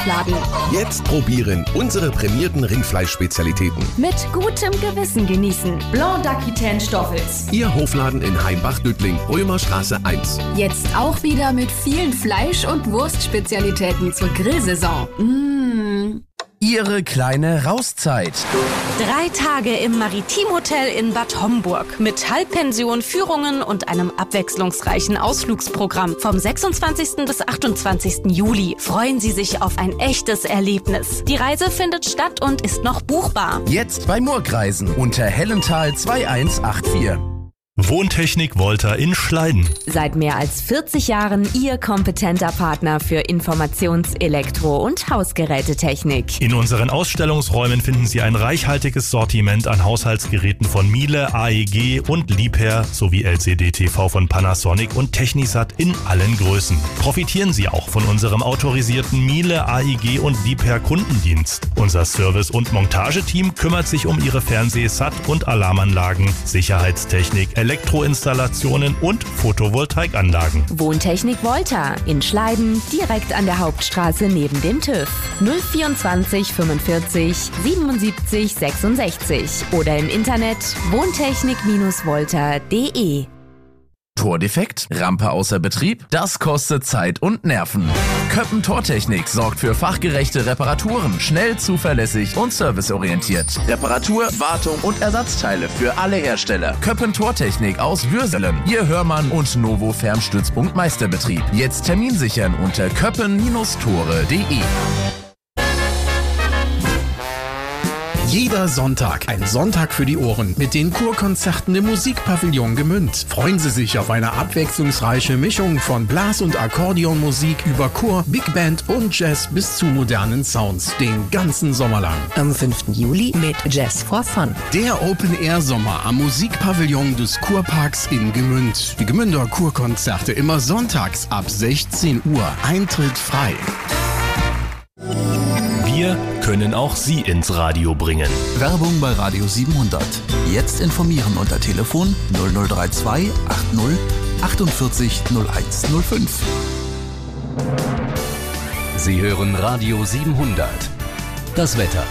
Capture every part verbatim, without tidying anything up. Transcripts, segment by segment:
aufladen. Jetzt probieren unsere prämierten Rindfleischspezialitäten. Mit gutem Gewissen genießen. Blanc d'Aquitaine Stoffels. Ihr Hofladen in Heimbach-Düttling, Römerstraße eins. Jetzt auch wieder mit vielen Fleisch- und Wurstspezialitäten zur Grillsaison. Mmh. Ihre kleine Rauszeit. Drei Tage im Maritimhotel in Bad Homburg mit Halbpension, Führungen und einem abwechslungsreichen Ausflugsprogramm. Vom sechsundzwanzigsten bis achtundzwanzigsten Juli freuen Sie sich auf ein echtes Erlebnis. Die Reise findet statt und ist noch buchbar. Jetzt bei Murgreisen unter Hellenthal zwei eins acht vier. Wohntechnik Volta in Schleiden. Seit mehr als vierzig Jahren Ihr kompetenter Partner für Informations-, Elektro- und Hausgerätetechnik. In unseren Ausstellungsräumen finden Sie ein reichhaltiges Sortiment an Haushaltsgeräten von Miele, A E G und Liebherr sowie L C D T V von Panasonic und Technisat in allen Größen. Profitieren Sie auch von unserem autorisierten Miele, A E G und Liebherr Kundendienst. Unser Service- und Montageteam kümmert sich um Ihre Fernseh-, Sat- und Alarmanlagen, Sicherheitstechnik, Elektroinstallationen und Photovoltaikanlagen. Wohntechnik Volta in Schleiden, direkt an der Hauptstraße neben dem TÜV. null vierundzwanzig fünfundvierzig siebenundsiebzig sechsundsechzig oder im Internet wohntechnik Volta punkt de. Tordefekt? Rampe außer Betrieb? Das kostet Zeit und Nerven. Köppen Tortechnik sorgt für fachgerechte Reparaturen, schnell, zuverlässig und serviceorientiert. Reparatur, Wartung und Ersatzteile für alle Hersteller. Köppen Tortechnik aus Würselen, Ihr Hörmann und Novo Fernstützpunkt Meisterbetrieb. Jetzt Termin sichern unter köppen Tore punkt de. Jeder Sonntag ein Sonntag für die Ohren mit den Kurkonzerten im Musikpavillon Gmünd. Freuen Sie sich auf eine abwechslungsreiche Mischung von Blas- und Akkordeonmusik über Chor, Big Band und Jazz bis zu modernen Sounds den ganzen Sommer lang. Am fünften Juli mit Jazz for Fun. Der Open-Air-Sommer am Musikpavillon des Kurparks in Gmünd. Die Gmünder Kurkonzerte immer sonntags ab sechzehn Uhr. Eintritt frei. Wir können auch Sie ins Radio bringen. Werbung bei Radio siebenhundert. Jetzt informieren unter Telefon null null drei zwei achtzig achtundvierzig null eins null fünf. Sie hören Radio siebenhundert. Das Wetter.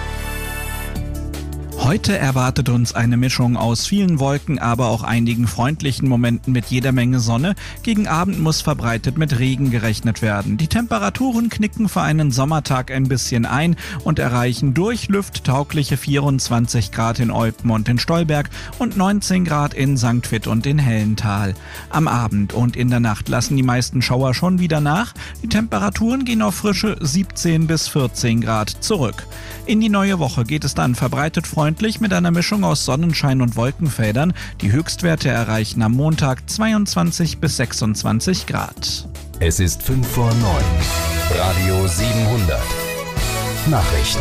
Heute erwartet uns eine Mischung aus vielen Wolken, aber auch einigen freundlichen Momenten mit jeder Menge Sonne. Gegen Abend muss verbreitet mit Regen gerechnet werden. Die Temperaturen knicken für einen Sommertag ein bisschen ein und erreichen durch lufttaugliche vierundzwanzig Grad in Eupen und in Stolberg und neunzehn Grad in Sankt Vith und in Hellenthal. Am Abend und in der Nacht lassen die meisten Schauer schon wieder nach. Die Temperaturen gehen auf frische siebzehn bis vierzehn Grad zurück. In die neue Woche geht es dann verbreitet freundlich mit einer Mischung aus Sonnenschein und Wolkenfeldern. Die Höchstwerte erreichen am Montag zweiundzwanzig bis sechsundzwanzig Grad. Es ist fünf vor neun. Radio siebenhundert. Nachrichten.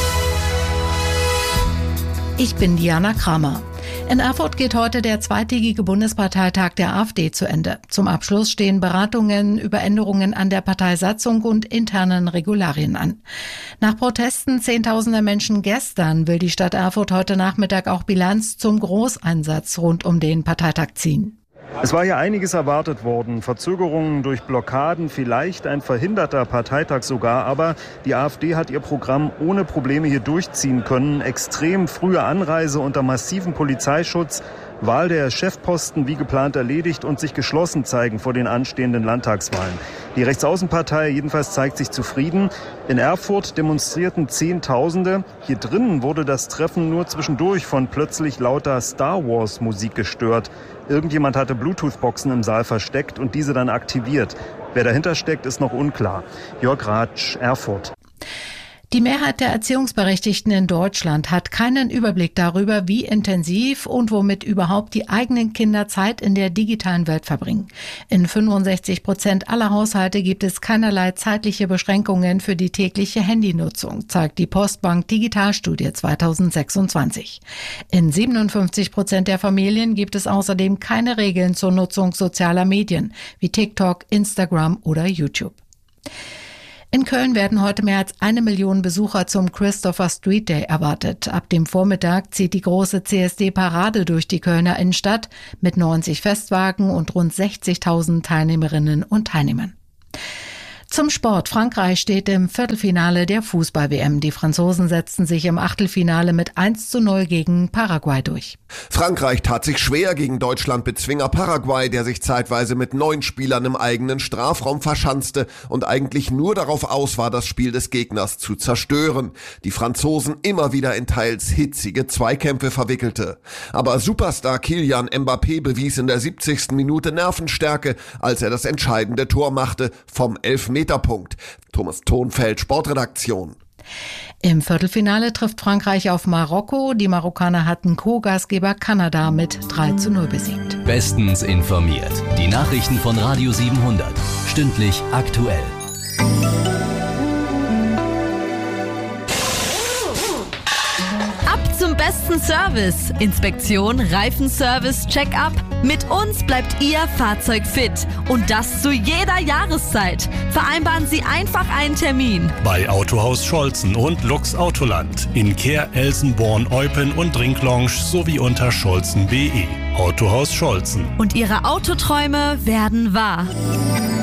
Ich bin Diana Kramer. In Erfurt geht heute der zweitägige Bundesparteitag der AfD zu Ende. Zum Abschluss stehen Beratungen über Änderungen an der Parteisatzung und internen Regularien an. Nach Protesten zehntausender Menschen gestern will die Stadt Erfurt heute Nachmittag auch Bilanz zum Großeinsatz rund um den Parteitag ziehen. Es war ja einiges erwartet worden. Verzögerungen durch Blockaden, vielleicht ein verhinderter Parteitag sogar. Aber die AfD hat ihr Programm ohne Probleme hier durchziehen können. Extrem frühe Anreise unter massivem Polizeischutz, Wahl der Chefposten wie geplant erledigt und sich geschlossen zeigen vor den anstehenden Landtagswahlen. Die Rechtsaußenpartei jedenfalls zeigt sich zufrieden. In Erfurt demonstrierten Zehntausende. Hier drinnen wurde das Treffen nur zwischendurch von plötzlich lauter Star Wars Musik gestört. Irgendjemand hatte Bluetooth-Boxen im Saal versteckt und diese dann aktiviert. Wer dahinter steckt, ist noch unklar. Jörg Ratsch, Erfurt. Die Mehrheit der Erziehungsberechtigten in Deutschland hat keinen Überblick darüber, wie intensiv und womit überhaupt die eigenen Kinder Zeit in der digitalen Welt verbringen. In fünfundsechzig Prozent aller Haushalte gibt es keinerlei zeitliche Beschränkungen für die tägliche Handynutzung, zeigt die Postbank Digitalstudie zweitausendsechsundzwanzig. In siebenundfünfzig Prozent der Familien gibt es außerdem keine Regeln zur Nutzung sozialer Medien wie TikTok, Instagram oder YouTube. In Köln werden heute mehr als eine Million Besucher zum Christopher Street Day erwartet. Ab dem Vormittag zieht die große C S D-Parade durch die Kölner Innenstadt mit neunzig Festwagen und rund sechzigtausend Teilnehmerinnen und Teilnehmern. Zum Sport. Frankreich steht im Viertelfinale der Fußball-W M. Die Franzosen setzten sich im Achtelfinale mit eins zu null gegen Paraguay durch. Frankreich tat sich schwer gegen Deutschland-Bezwinger Paraguay, der sich zeitweise mit neun Spielern im eigenen Strafraum verschanzte und eigentlich nur darauf aus war, das Spiel des Gegners zu zerstören. Die Franzosen immer wieder in teils hitzige Zweikämpfe verwickelte. Aber Superstar Kylian Mbappé bewies in der siebzigsten Minute Nervenstärke, als er das entscheidende Tor machte vom Elfmeterpunkt. Thomas Thonfeld, Sportredaktion. Im Viertelfinale trifft Frankreich auf Marokko. Die Marokkaner hatten Co-Gastgeber Kanada mit drei zu null besiegt. Bestens informiert. Die Nachrichten von Radio siebenhundert. Stündlich aktuell. Ab zum besten Service. Inspektion, Reifenservice, Check-up. Mit uns bleibt Ihr Fahrzeug fit. Und das zu jeder Jahreszeit. Vereinbaren Sie einfach einen Termin. Bei Autohaus Scholzen und Lux Autoland. In Kehr, Elsenborn, Eupen und Drinklounge sowie unter scholzen punkt de. Autohaus Scholzen. Und Ihre Autoträume werden wahr.